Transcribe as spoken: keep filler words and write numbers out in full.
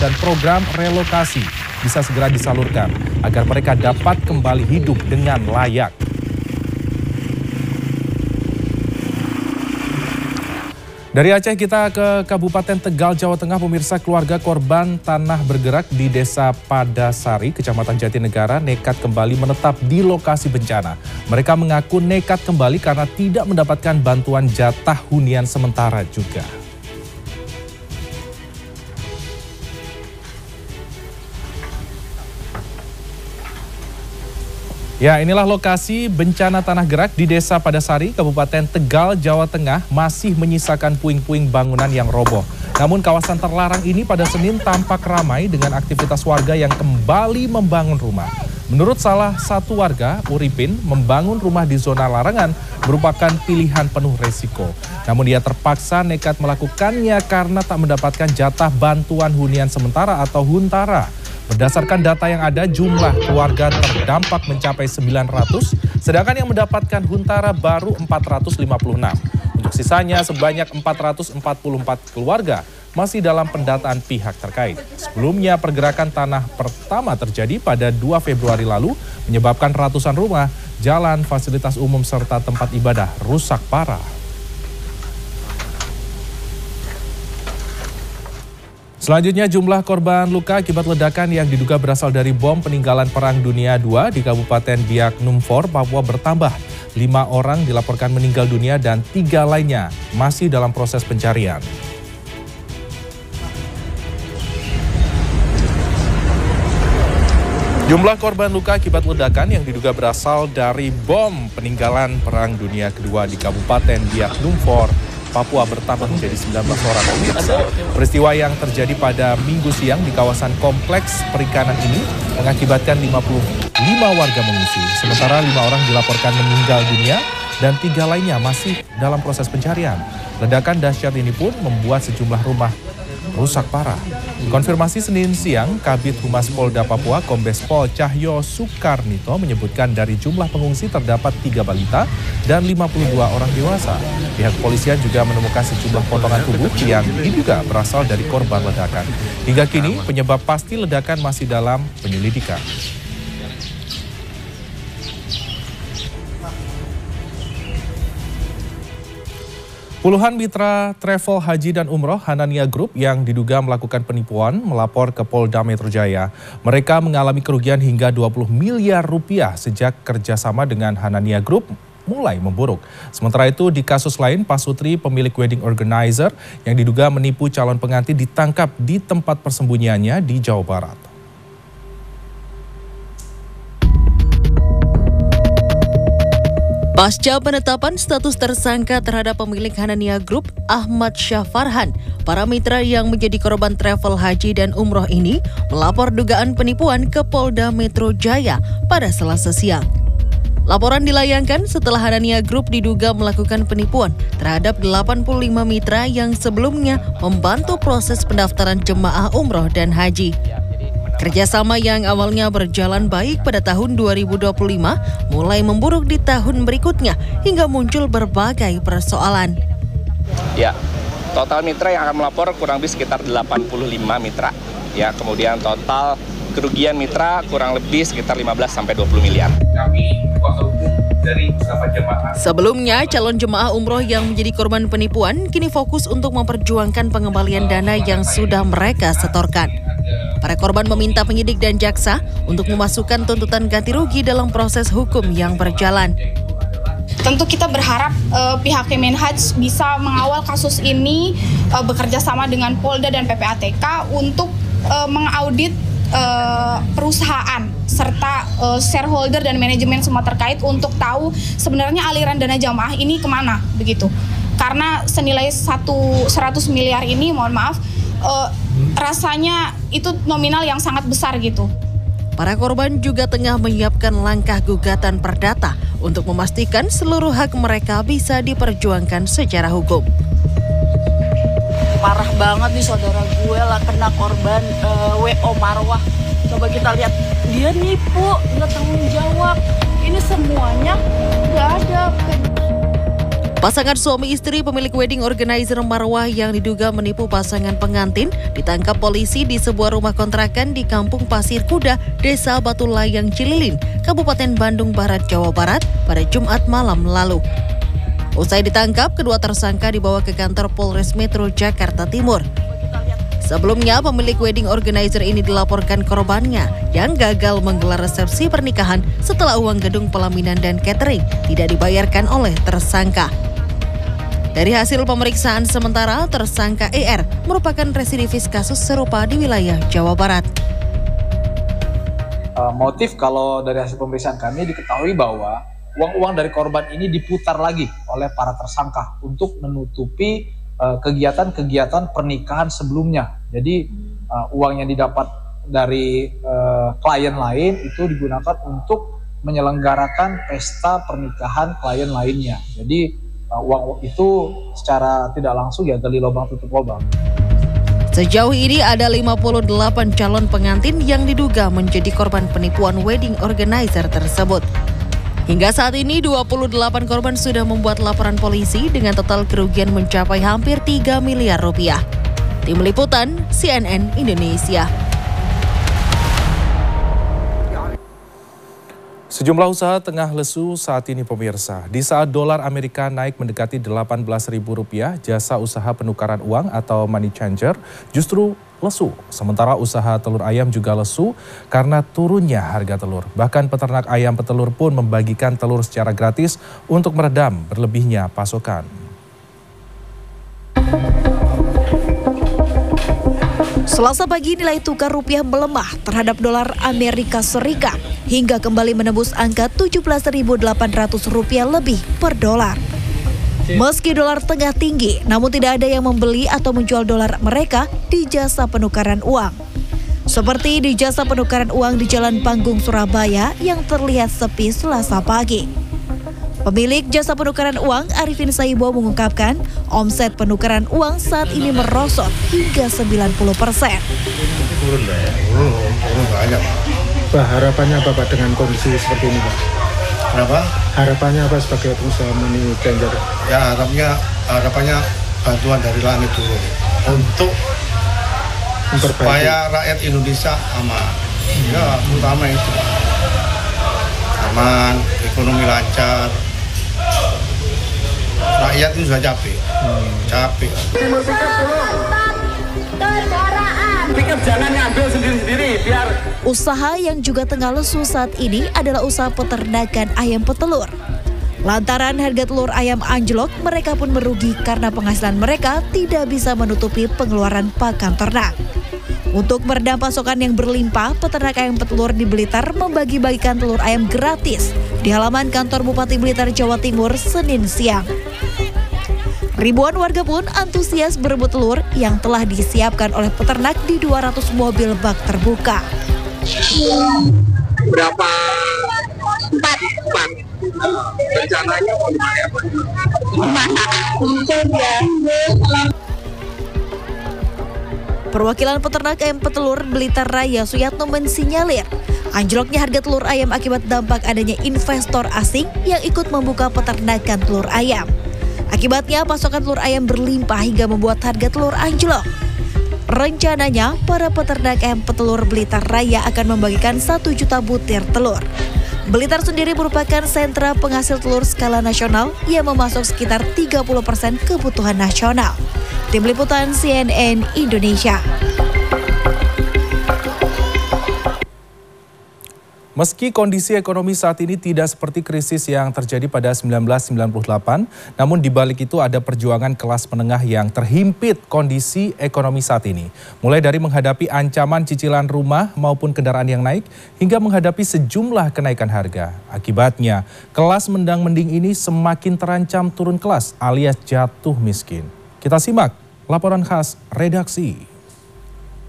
dan program relokasi bisa segera disalurkan agar mereka dapat kembali hidup dengan layak. Dari Aceh kita ke Kabupaten Tegal, Jawa Tengah. Pemirsa, keluarga korban tanah bergerak di Desa Padasari, Kecamatan Jatinegara, nekat kembali menetap di lokasi bencana. Mereka mengaku nekat kembali karena tidak mendapatkan bantuan jatah hunian sementara juga. Ya, inilah lokasi bencana tanah gerak di Desa Padasari, Kabupaten Tegal, Jawa Tengah, masih menyisakan puing-puing bangunan yang roboh. Namun kawasan terlarang ini pada Senin tampak ramai dengan aktivitas warga yang kembali membangun rumah. Menurut salah satu warga, Uripin, membangun rumah di zona larangan merupakan pilihan penuh resiko. Namun dia terpaksa nekat melakukannya karena tak mendapatkan jatah bantuan hunian sementara atau huntara. Berdasarkan data yang ada, jumlah keluarga terdampak mencapai sembilan ratus, sedangkan yang mendapatkan huntara baru empat ratus lima puluh enam. Untuk sisanya sebanyak empat ratus empat puluh empat keluarga masih dalam pendataan pihak terkait. Sebelumnya pergerakan tanah pertama terjadi pada dua Februari lalu, menyebabkan ratusan rumah, jalan, fasilitas umum serta tempat ibadah rusak parah. Selanjutnya, jumlah korban luka akibat ledakan yang diduga berasal dari bom peninggalan Perang Dunia kedua di Kabupaten Biak Numfor, Papua bertambah. Lima orang dilaporkan meninggal dunia dan tiga lainnya masih dalam proses pencarian. Jumlah korban luka akibat ledakan yang diduga berasal dari bom peninggalan Perang Dunia kedua di Kabupaten Biak Numfor, Papua bertambah menjadi sembilan belas orang. Peristiwa yang terjadi pada Minggu siang di kawasan kompleks perikanan ini mengakibatkan lima puluh lima warga mengungsi. Sementara lima orang dilaporkan meninggal dunia dan tiga lainnya masih dalam proses pencarian. Ledakan dahsyat ini pun membuat sejumlah rumah rusak parah. Konfirmasi Senin siang, Kabid Humas Polda Papua Kombes Pol Cahyo Sukarnito menyebutkan dari jumlah pengungsi terdapat tiga balita dan lima puluh dua orang dewasa. Pihak kepolisian juga menemukan sejumlah potongan tubuh yang diduga berasal dari korban ledakan. Hingga kini penyebab pasti ledakan masih dalam penyelidikan. Puluhan mitra travel haji dan umroh Hanania Group yang diduga melakukan penipuan melapor ke Polda Metro Jaya. Mereka mengalami kerugian hingga dua puluh miliar rupiah sejak kerjasama dengan Hanania Group mulai memburuk. Sementara itu di kasus lain, Pasutri, pemilik wedding organizer yang diduga menipu calon pengantin, ditangkap di tempat persembunyiannya di Jawa Barat. Pasca penetapan status tersangka terhadap pemilik Hanania Group, Ahmad Syah Farhan, para mitra yang menjadi korban travel haji dan umroh ini melapor dugaan penipuan ke Polda Metro Jaya pada Selasa siang. Laporan dilayangkan setelah Hanania Group diduga melakukan penipuan terhadap delapan puluh lima mitra yang sebelumnya membantu proses pendaftaran jemaah umroh dan haji. Kerjasama yang awalnya berjalan baik pada tahun dua ribu dua puluh lima mulai memburuk di tahun berikutnya hingga muncul berbagai persoalan. Ya, total mitra yang akan melapor kurang lebih sekitar delapan puluh lima mitra. Ya, kemudian total kerugian mitra kurang lebih sekitar lima belas sampai dua puluh miliar. Kami kuasa hukum dari beberapa jemaah. Sebelumnya, calon jemaah umroh yang menjadi korban penipuan kini fokus untuk memperjuangkan pengembalian dana yang sudah mereka setorkan. Para korban meminta penyidik dan jaksa untuk memasukkan tuntutan ganti rugi dalam proses hukum yang berjalan. Tentu kita berharap uh, pihak Kemenhaj bisa mengawal kasus ini uh, bekerja sama dengan Polda dan P P A T K untuk uh, mengaudit uh, perusahaan serta uh, shareholder dan manajemen semua terkait untuk tahu sebenarnya aliran dana jamaah ini kemana begitu. Karena senilai satu, seratus miliar ini, mohon maaf, uh, rasanya itu nominal yang sangat besar gitu. Para korban juga tengah menyiapkan langkah gugatan perdata untuk memastikan seluruh hak mereka bisa diperjuangkan secara hukum. Parah banget nih saudara gue lah kena korban uh, W O Marwah. Coba kita lihat, dia nipu, nggak tanggung jawab. Ini semuanya nggak ada. Pasangan suami istri pemilik wedding organizer Marwah yang diduga menipu pasangan pengantin ditangkap polisi di sebuah rumah kontrakan di Kampung Pasir Kuda, Desa Batu Layang, Cililin, Kabupaten Bandung Barat, Jawa Barat pada Jumat malam lalu. Usai ditangkap, kedua tersangka dibawa ke kantor Polres Metro Jakarta Timur. Sebelumnya, pemilik wedding organizer ini dilaporkan korbannya yang gagal menggelar resepsi pernikahan setelah uang gedung pelaminan dan catering tidak dibayarkan oleh tersangka. Dari hasil pemeriksaan sementara, tersangka E R merupakan residivis kasus serupa di wilayah Jawa Barat. Uh, motif kalau dari hasil pemeriksaan kami diketahui bahwa uang-uang dari korban ini diputar lagi oleh para tersangka untuk menutupi kegiatan-kegiatan pernikahan sebelumnya. Jadi uh, uang yang didapat dari uh, klien lain itu digunakan untuk menyelenggarakan pesta pernikahan klien lainnya. Jadi uh, uang itu secara tidak langsung ya gali lubang tutup lubang. Sejauh ini ada lima puluh delapan calon pengantin yang diduga menjadi korban penipuan wedding organizer tersebut. Hingga saat ini dua puluh delapan korban sudah membuat laporan polisi dengan total kerugian mencapai hampir tiga miliar rupiah. Tim Liputan C N N Indonesia. Sejumlah usaha tengah lesu saat ini pemirsa. Di saat dolar Amerika naik mendekati delapan belas ribu rupiah, jasa usaha penukaran uang atau money changer justru lesu. Sementara usaha telur ayam juga lesu karena turunnya harga telur. Bahkan peternak ayam petelur pun membagikan telur secara gratis untuk meredam berlebihnya pasokan. Selasa pagi nilai tukar rupiah melemah terhadap dolar Amerika Serikat hingga kembali menembus angka tujuh belas ribu delapan ratus rupiah lebih per dolar. Meski dolar tengah tinggi, namun tidak ada yang membeli atau menjual dolar mereka di jasa penukaran uang. Seperti di jasa penukaran uang di Jalan Panggung, Surabaya yang terlihat sepi Selasa pagi. Pemilik jasa penukaran uang Arifin Saibo mengungkapkan omset penukaran uang saat ini merosot hingga sembilan puluh persen. Turun ya, turun, turun banyak. Pak, harapannya apa Pak dengan kondisi seperti ini Pak? Kenapa? Harapannya apa sebagai pengusaha money changer? Ya harapannya, harapannya bantuan dari langit turun untuk memperbaiki supaya rakyat Indonesia aman. Hmm. Ya terutama itu aman, ekonomi lancar. Rakyat ini sudah capek, hmm. capek. Pikir jangan ngambil sendiri-sendiri biar. Usaha yang juga tengah lesu saat ini adalah usaha peternakan ayam petelur. Lantaran harga telur ayam anjlok, mereka pun merugi karena penghasilan mereka tidak bisa menutupi pengeluaran pakan ternak. Untuk meredam pasokan yang berlimpah, peternak ayam petelur di Blitar membagi-bagikan telur ayam gratis di halaman kantor Bupati Blitar, Jawa Timur, Senin siang. Ribuan warga pun antusias berebut telur yang telah disiapkan oleh peternak di dua ratus mobil bak terbuka. Berapa? Empat. Empat. Rencananya mau dipakai apa? Masak. Perwakilan peternak ayam petelur Blitar Raya Suyatno mensinyalir anjloknya harga telur ayam akibat dampak adanya investor asing yang ikut membuka peternakan telur ayam. Akibatnya pasokan telur ayam berlimpah hingga membuat harga telur anjlok. Rencananya para peternak ayam petelur Blitar Raya akan membagikan satu juta butir telur. Blitar sendiri merupakan sentra penghasil telur skala nasional yang memasok sekitar tiga puluh persen kebutuhan nasional. Tim Liputan C N N Indonesia. Meski kondisi ekonomi saat ini tidak seperti krisis yang terjadi pada seribu sembilan ratus sembilan puluh delapan, namun di balik itu ada perjuangan kelas menengah yang terhimpit kondisi ekonomi saat ini. Mulai dari menghadapi ancaman cicilan rumah maupun kendaraan yang naik, hingga menghadapi sejumlah kenaikan harga. Akibatnya, kelas mendang-mending ini semakin terancam turun kelas alias jatuh miskin. Kita simak laporan khas redaksi.